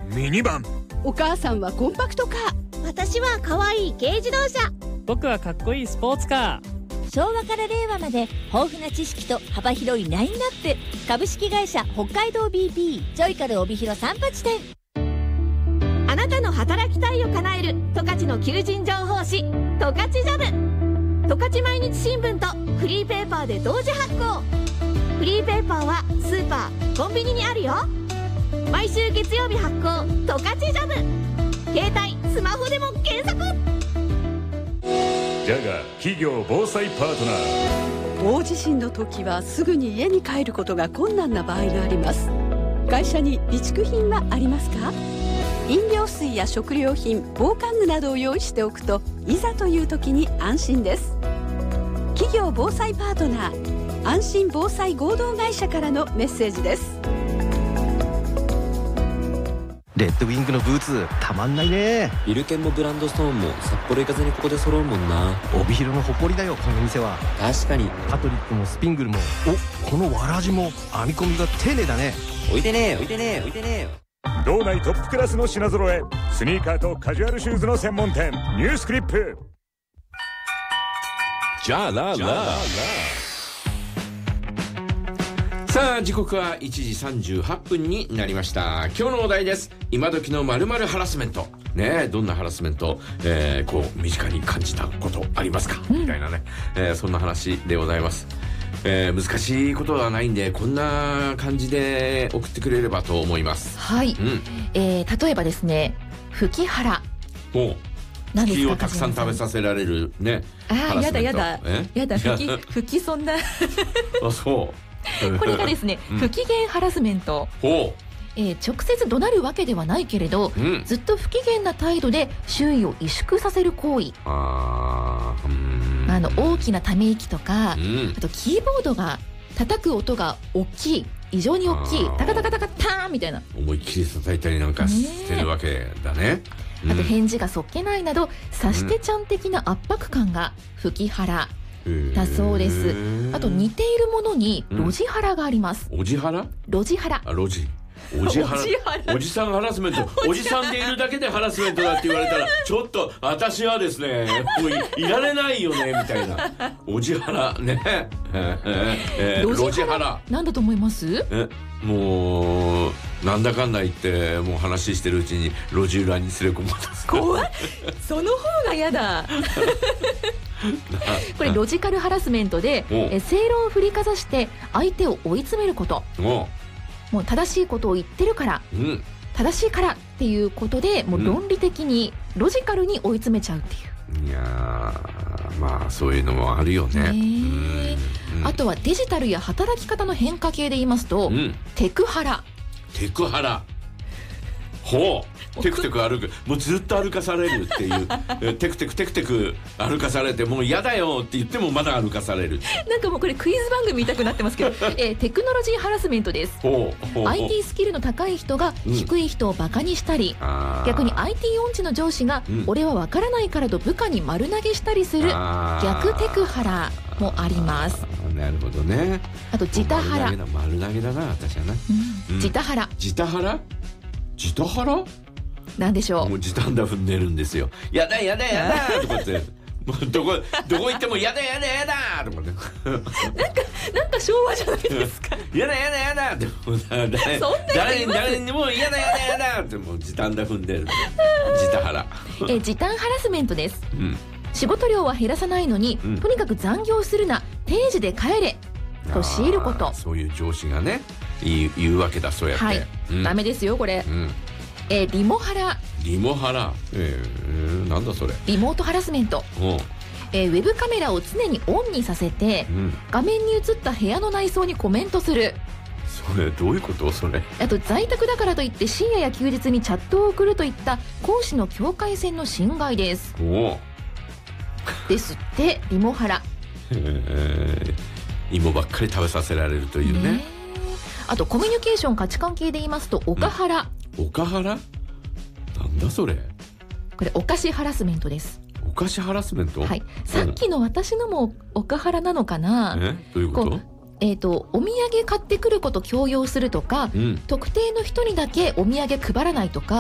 ミニバン。 お母さんはコンパクトカー。 私は可愛い軽自動車。 僕はかっこいいスポーツカー。 昭和から令和まで豊富な知識と幅広いラインナップ。株式会社北海道 BP ジョイカル帯広三八店。 あなたの働きたいを叶える十勝の求人情報誌十勝ジャブ。十勝毎日新聞とフリーペーパーで同時発行。フリーペーパーはスーパーコンビニにあるよ。毎週月曜日発行十勝ジャブ。携帯スマホでも検索。 ジャガ企業防災パートナー。 大地震の時はすぐに家に帰ることが困難な場合があります。会社に備蓄品はありますか？飲料水や食料品、防寒具などを用意しておくといざという時に安心です。企業防災パートナー安心防災合同会社からのメッセージです。 レッドウィングのブーツたまんないね。 ビルケンもブランドストーンも札幌行かずにここで揃うもんな。 帯広の誇りだよこの店は。 確かにパトリックもスピングルもこのわらじも編み込みが丁寧だね。 置いてねえ置いてねえ置いてねえよ。 道内トップクラスの品揃え、スニーカーとカジュアルシューズの専門店ニュースクリップ。 じゃあラさあ時刻は1時38分になりました。今日のお題です。今時の〇〇ハラスメントね。どんなハラスメント、こう身近に感じたことありますか、みたいなね、そんな話でございます。難しいことはないんでこんな感じで送ってくれればと思います。 はい、例えばですね、吹き腹。 何ですか？吹きをたくさん食べさせられるね。 やだ吹きそんなあ、そうこれがですね、不機嫌ハラスメント。直接怒鳴るわけではないけれど、ずっと不機嫌な態度で周囲を萎縮させる行為。大きなため息とか、あとキーボードが叩く音が大きい、異常に大きい、タカタカタカターンみたいな、 思いっきり叩いたりなんかしてるわけだね。 あと返事がそっけないなど、さしてちゃん的な圧迫感が不機腹だそうです。あと似ているものにロジハラがあります。 おじハラ？ ロジハラ。 ロジ。おじさんハラスメント。おじさんでいるだけでハラスメントだって言われたらちょっと私はですねもう いられないよねみたいな。おじハラね。ロジハラなんだと思います？ もうなんだかんだ言ってもう話してるうちに路地裏に連れ込まれた。 怖いその方がやだこれロジカルハラスメントで、正論を振りかざして相手を追い詰めること。もう正しいことを言ってるから、正しいからっていうことでもう論理的に、ロジカルに追い詰めちゃうっていう。 いやまあそういうのもあるよね。 あとはデジタルや働き方の変化系で言いますと、テクハラ。 テクハラ。テクテク歩く、もうずっと歩かされるっていうテクテクテクテク歩かされて、もう嫌だよって言ってもまだ歩かされる。 なんかもうこれクイズ番組見たくなってますけどテクノロジーハラスメントです。IT スキルの高い人が低い人をバカにしたり、逆に IT 音痴の上司が俺は分からないからと部下に丸投げしたりする逆テクハラもあります。 なるほどね。 あとジタハラ。 丸投げだな私はな。 ジタハラ。 ジタハラ？ジタハラ？ なんでしょう。 もう時短だ踏んでるんですよ。やだやだやだとかってもうどこ行ってもやだやだやだとかってなんか昭和じゃないですか。 やだやだやだってもう誰にもやだやだやだってもう時短だ踏んでる。ジタハラ。 時短ハラスメントです。仕事量は減らさないのに、とにかく残業するな、定時で帰れと強いること。 そういう上司がね言うわけだ。そうやって、 ダメですよこれ。リモハラ。 リモハラ、なんだそれ。 リモートハラスメント。ウェブカメラを常にオンにさせて、画面に映った部屋の内装にコメントする。 それどういうこと？それ。 あと在宅だからといって深夜や休日にチャットを送るといった公私の境界線の侵害です。ですってリモハラ。 芋ばっかり食べさせられるというね。 あとコミュニケーション価値観系で言いますとオカハラ。 オカハラ？なんだそれ。 これお菓子ハラスメントです。 お菓子ハラスメント？ はい。さっきの私のもオカハラなのかな。 どういうこと？ お土産買ってくること強要するとか、特定の人にだけお土産配らないとか、